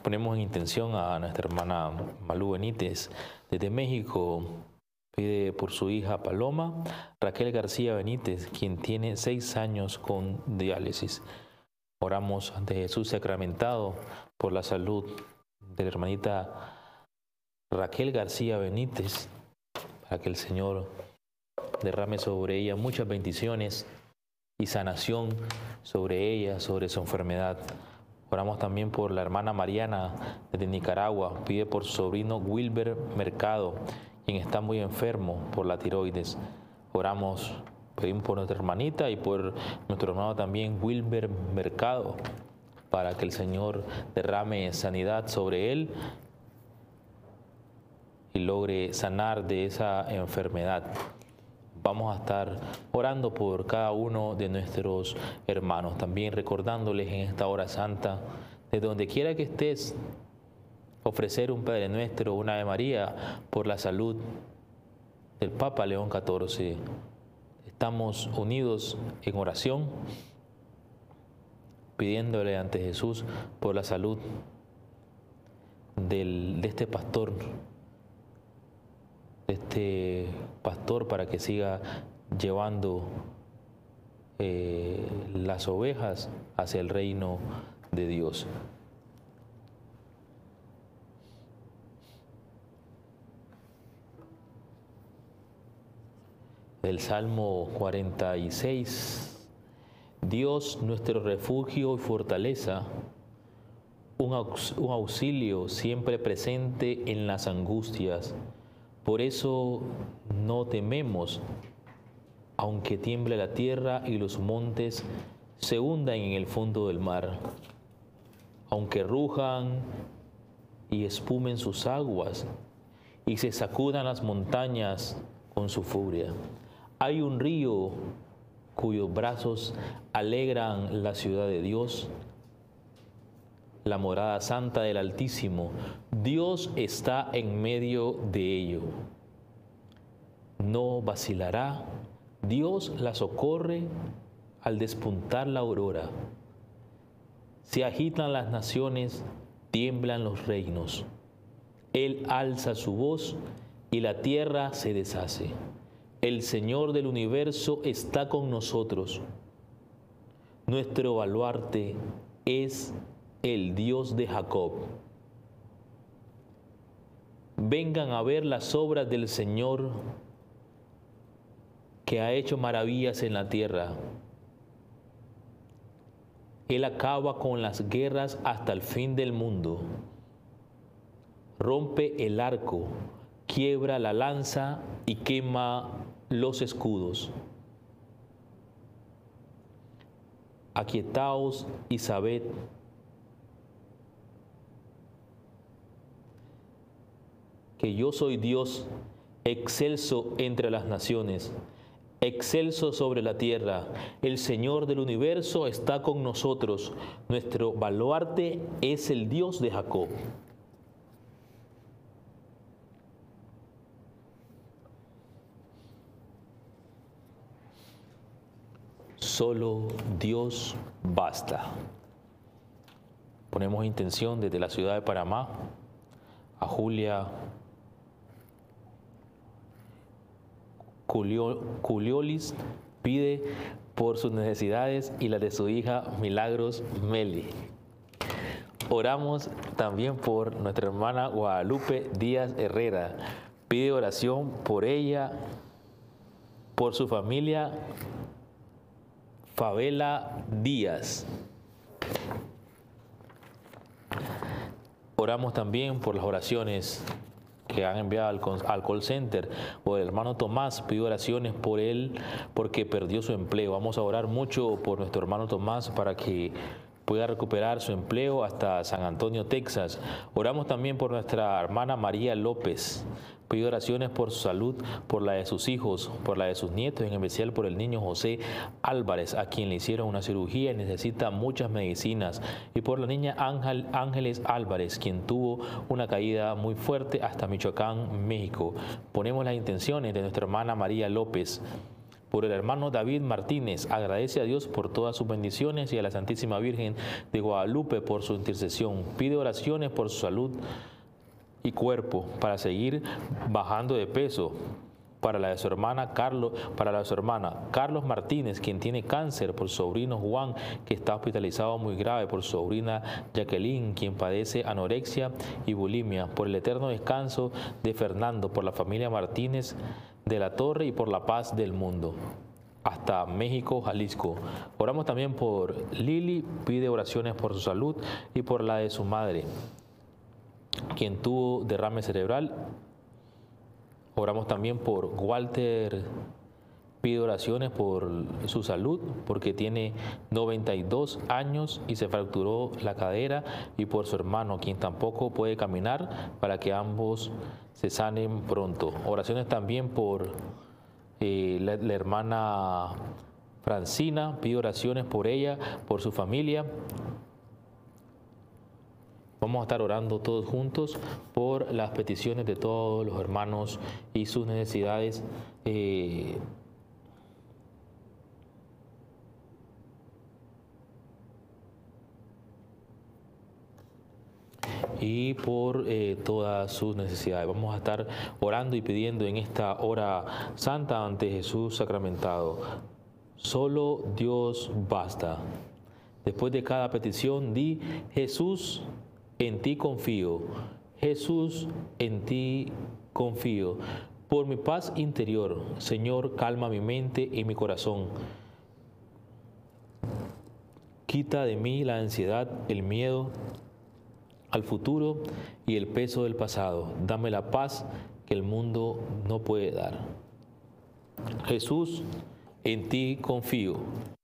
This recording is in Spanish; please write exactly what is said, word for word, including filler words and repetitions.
Ponemos en intención a nuestra hermana Malú Benítez desde México. Pide por su hija Paloma Raquel García Benítez, quien tiene seis años con diálisis. Oramos ante Jesús sacramentado por la salud de la hermanita Raquel García Benítez, para que el Señor derrame sobre ella muchas bendiciones y sanación sobre ella, sobre su enfermedad. Oramos también por la hermana Mariana de Nicaragua. Pide por su sobrino Wilber Mercado, quien está muy enfermo por la tiroides. Oramos, pedimos por nuestra hermanita y por nuestro hermano también Wilber Mercado, para que el Señor derrame sanidad sobre él y logre sanar de esa enfermedad. Vamos a estar orando por cada uno de nuestros hermanos, también recordándoles en esta hora santa, de donde quiera que estés, ofrecer un Padre Nuestro, una Ave María, por la salud del Papa León catorce. Estamos unidos en oración, pidiéndole ante Jesús por la salud del, de este pastor, de este pastor para que siga llevando eh, las ovejas hacia el reino de Dios. Del Salmo cuarenta y seis. Dios, nuestro refugio y fortaleza, un, aux, un auxilio siempre presente en las angustias. Por eso no tememos, aunque tiemble la tierra y los montes se hundan en el fondo del mar, aunque rujan y espumen sus aguas y se sacudan las montañas con su furia. Hay un río cuyos brazos alegran la ciudad de Dios, la morada santa del Altísimo. Dios está en medio de ello. No vacilará. Dios la socorre al despuntar la aurora. Se agitan las naciones, tiemblan los reinos. Él alza su voz y la tierra se deshace. El Señor del universo está con nosotros. Nuestro baluarte es el Dios de Jacob. Vengan a ver las obras del Señor, que ha hecho maravillas en la tierra. Él acaba con las guerras hasta el fin del mundo. Rompe el arco, quiebra la lanza y quema los escudos. Aquietaos y sabed que yo soy Dios, excelso entre las naciones, excelso sobre la tierra. El Señor del universo está con nosotros. Nuestro baluarte es el Dios de Jacob. Solo Dios basta. Ponemos intención desde la ciudad de Panamá a Julia Culiolis. Pide por sus necesidades y las de su hija Milagros Meli. Oramos también por nuestra hermana Guadalupe Díaz Herrera. Pide oración por ella, por su familia Favela Díaz. Oramos también por las oraciones que han enviado al, al call center, por el hermano Tomás. Pido oraciones por él porque perdió su empleo. Vamos a orar mucho por nuestro hermano Tomás para que pueda recuperar su empleo hasta San Antonio, Texas. Oramos también por nuestra hermana María López. Pido oraciones por su salud, por la de sus hijos, por la de sus nietos, en especial por el niño José Álvarez, a quien le hicieron una cirugía y necesita muchas medicinas, y por la niña Ángel, Ángeles Álvarez, quien tuvo una caída muy fuerte hasta Michoacán, México. Ponemos las intenciones de nuestra hermana María López Por el hermano David Martínez, agradece a Dios por todas sus bendiciones y a la Santísima Virgen de Guadalupe por su intercesión. Pide oraciones por su salud y cuerpo para seguir bajando de peso. Para la de su hermana Carlos, para la de su hermana Carlos Martínez, quien tiene cáncer, por su sobrino Juan, que está hospitalizado muy grave, por su sobrina Jacqueline, quien padece anorexia y bulimia, por el eterno descanso de Fernando, por la familia Martínez de la Torre y por la paz del mundo. Hasta México, Jalisco. Oramos también por Lili, pide oraciones por su salud y por la de su madre, quien tuvo derrame cerebral. Oramos también por Walter, pide oraciones por su salud porque tiene noventa y dos años y se fracturó la cadera, y por su hermano, quien tampoco puede caminar, para que ambos se sanen pronto. Oraciones también por eh, la, la hermana Francina, pide oraciones por ella, por su familia. Vamos a estar orando todos juntos por las peticiones de todos los hermanos y sus necesidades. Eh, y por eh, todas sus necesidades. Vamos a estar orando y pidiendo en esta hora santa ante Jesús sacramentado. Solo Dios basta. Después de cada petición, di: Jesús, en ti confío. Jesús, en ti confío. Por mi paz interior, Señor, calma mi mente y mi corazón. Quita de mí la ansiedad, el miedo al futuro y el peso del pasado. Dame la paz que el mundo no puede dar. Jesús, en ti confío.